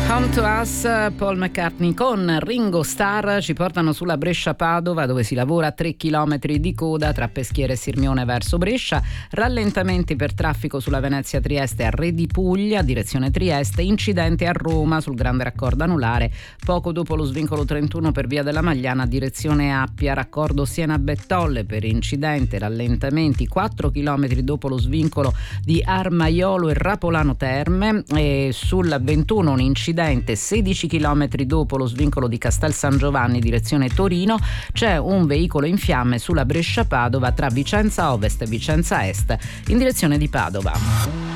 Come to Us, Paul McCartney con Ringo Starr ci portano sulla Brescia-Padova, dove si lavora a 3 chilometri di coda tra Peschiera e Sirmione verso Brescia, rallentamenti per traffico sulla Venezia-Trieste a Re di Puglia, direzione Trieste, incidente a Roma sul grande raccordo anulare, poco dopo lo svincolo 31 per via della Magliana, direzione Appia, raccordo Siena-Bettolle per incidente, rallentamenti 4 chilometri dopo lo svincolo di Armaiolo e Rapolano Terme, e sul 21 un incidente 16 km dopo lo svincolo di Castel San Giovanni direzione Torino, c'è un veicolo in fiamme sulla Brescia-Padova tra Vicenza Ovest e Vicenza Est in direzione di Padova.